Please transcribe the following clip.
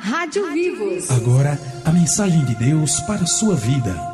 Rádio Vivos. Agora, a mensagem de Deus para a sua vida.